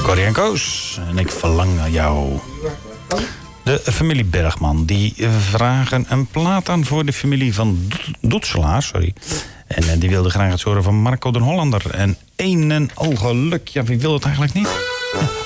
Corrie en Koos. En ik verlang naar jou. De familie Bergman. Die vragen een plaat aan voor de familie van Doetselaar. Sorry. En die wilde graag het horen van Marco den Hollander. En een en al geluk. Ja, wie wil het eigenlijk niet?